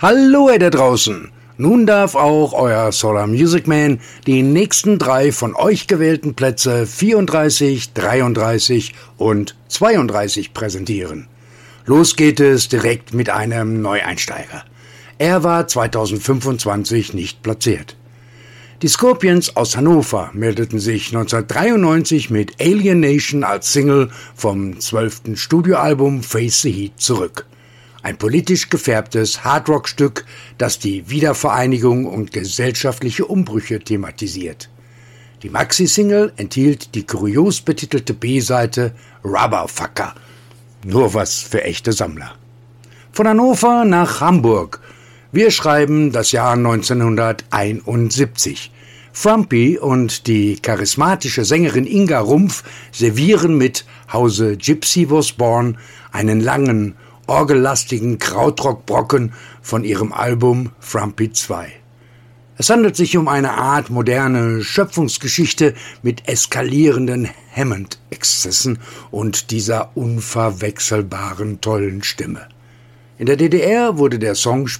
Hallo ihr da draußen! Nun darf auch euer Solar Music Man die nächsten 3 von euch gewählten Plätze 34, 33 und 32 präsentieren. Los geht es direkt mit einem Neueinsteiger. Er war 2025 nicht platziert. Die Scorpions aus Hannover meldeten sich 1993 mit Alien Nation als Single vom 12. Studioalbum Face the Heat zurück. Ein politisch gefärbtes Hardrock-Stück, das die Wiedervereinigung und gesellschaftliche Umbrüche thematisiert. Die Maxi-Single enthielt die kurios betitelte B-Seite Rubberfucker. Nur was für echte Sammler. Von Hannover nach Hamburg. Wir schreiben das Jahr 1971. Frumpy und die charismatische Sängerin Inga Rumpf servieren mit Hause Gypsy Was Born einen langen, orgellastigen Krautrock-Brocken von ihrem Album Frumpy 2. Es handelt sich um eine Art moderne Schöpfungsgeschichte mit eskalierenden Hammond-Exzessen und dieser unverwechselbaren tollen Stimme. In der DDR wurde der Song